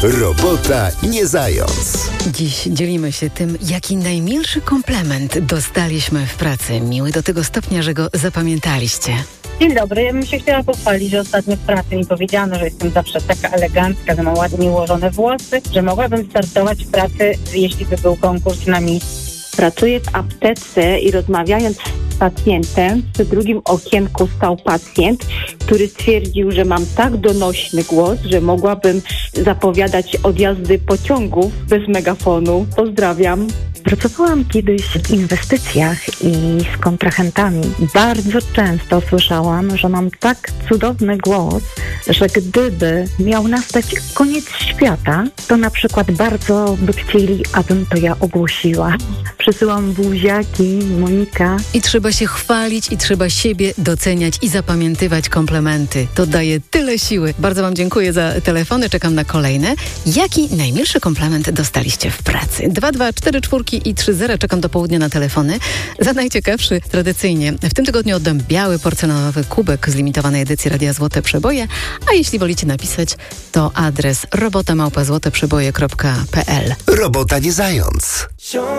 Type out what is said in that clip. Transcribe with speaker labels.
Speaker 1: Robota nie zając.
Speaker 2: Dziś dzielimy się tym, jaki najmilszy komplement dostaliśmy w pracy. Miły do tego stopnia, że go zapamiętaliście.
Speaker 3: Dzień dobry, ja bym się chciała pochwalić, że ostatnio w pracy mi powiedziano, że jestem zawsze taka elegancka, że mam ładnie ułożone włosy, że mogłabym startować w pracy, jeśli by był konkurs na Miss.
Speaker 4: Pracuję w aptece i rozmawiając z pacjentem, przy drugim okienku stał pacjent, który stwierdził, że mam tak donośny głos, że mogłabym zapowiadać odjazdy pociągów bez megafonu. Pozdrawiam.
Speaker 5: Pracowałam kiedyś w inwestycjach i z kontrahentami. Bardzo często słyszałam, że mam tak cudowny głos, że gdyby miał nastać koniec świata, to na przykład bardzo by chcieli, abym to ja ogłosiła. Przysyłam buziaki, Monika.
Speaker 2: I trzeba się chwalić, i trzeba siebie doceniać i zapamiętywać komplementy. To daje tyle siły. Bardzo Wam dziękuję za telefony, czekam na kolejne. Jaki najmilszy komplement dostaliście w pracy? 2244 i 30, czekam do południa na telefony. Za najciekawszy tradycyjnie w tym tygodniu oddam biały porcelanowy kubek z limitowanej edycji Radia Złote Przeboje, a jeśli wolicie napisać, to adres robota@złoteprzeboje.pl.
Speaker 1: Robota nie zając.